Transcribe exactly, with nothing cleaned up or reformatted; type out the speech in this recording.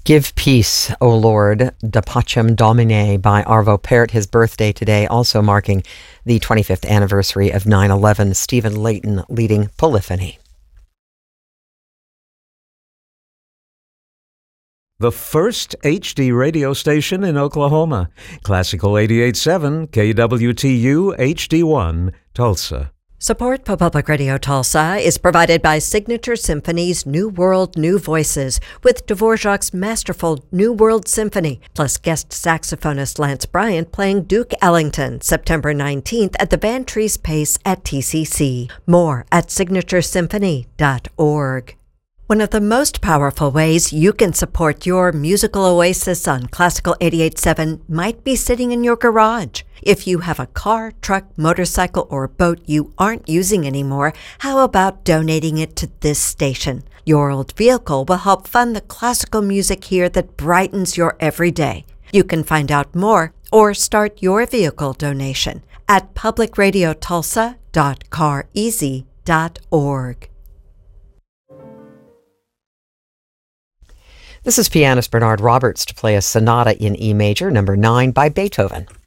Give Peace, O Lord, Da Pacem Domine by Arvo Pärt, his birthday today, also marking the twenty-fifth anniversary of nine eleven. Stephen Layton leading Polyphony. The first H D radio station in Oklahoma. Classical eighty-eight point seven, K W T U H D one, Tulsa. Support for Public Radio Tulsa is provided by Signature Symphony's New World, New Voices, with Dvorak's masterful New World Symphony, plus guest saxophonist Lance Bryant playing Duke Ellington, September nineteenth at the Van Trees Pace at T C C. More at signature symphony dot org. One of the most powerful ways you can support your musical oasis on Classical eighty-eight point seven might be sitting in your garage. If you have a car, truck, motorcycle, or boat you aren't using anymore, how about donating it to this station? Your old vehicle will help fund the classical music here that brightens your everyday. You can find out more or start your vehicle donation at public radio tulsa dot car easy dot org. This is pianist Bernard Roberts to play a sonata in E major, number nine by Beethoven.